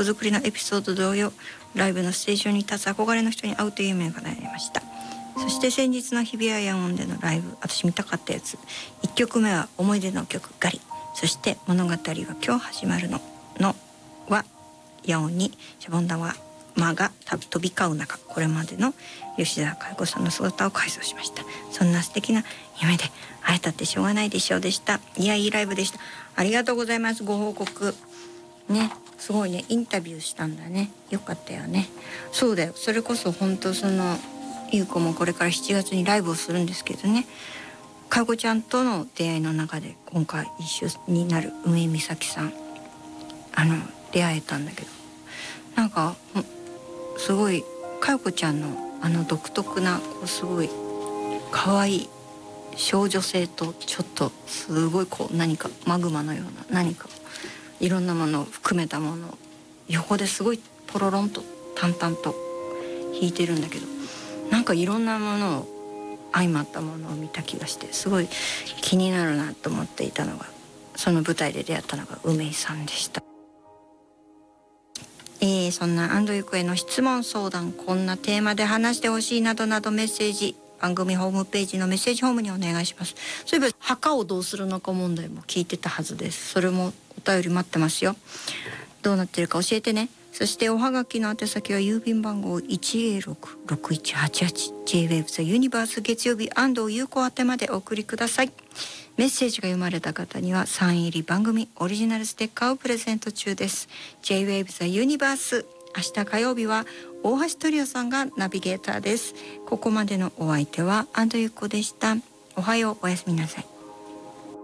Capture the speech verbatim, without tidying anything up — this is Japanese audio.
曲作りのエピソード同様、ライブのステージ上に立つ憧れの人に会うという夢が叶いました。そして先日の日比谷野音でのライブ、私見たかったやつ、いっきょくめは思い出の曲ガリ、そして物語は今日始まるののは野音にシャボン玉が飛び交う中、これまでの吉澤佳代子さんの姿を改造しました。そんな素敵な夢で会えたってしょうがないでしょうでした。いや、いいライブでした。ありがとうございます。ご報告ね、すごいね、インタビューしたんだね。よかったよね。そうだよ、それこそ本当そのゆう子もこれからしちがつにライブをするんですけどね、かよこちゃんとの出会いの中で今回一緒になる梅井美咲さん、あの出会えたんだけど、なんかすごいかよこちゃんのあの独特なこうすごい可愛い少女性とちょっとすごいこう何かマグマのような何かいろんなものを含めたものを横ですごいポロロンと淡々と弾いてるんだけど、なんかいろんなものを相まったものを見た気がして、すごい気になるなと思っていたのが、その舞台で出会ったのが梅井さんでした。えー、そんな安藤由子への質問相談、こんなテーマで話してほしいなどなどメッセージ、番組ホームページのメッセージホームにお願いします。そういえば墓をどうするのか問題も聞いてたはずです。それもお便り待ってますよ。どうなってるか教えてね。そしておはがきの宛先は郵便番号 いちゼロろくろくいちはちはち ジェイウェーブ ザユニバース月曜日安藤優子宛てまでお送りください。メッセージが読まれた方にはサイン入り番組オリジナルステッカーをプレゼント中です。 ジェイウェーブ ザユニバース、明日火曜日は大橋トリオさんがナビゲーターです。ここまでのお相手は安藤優子でした。おはよう、おやすみなさい。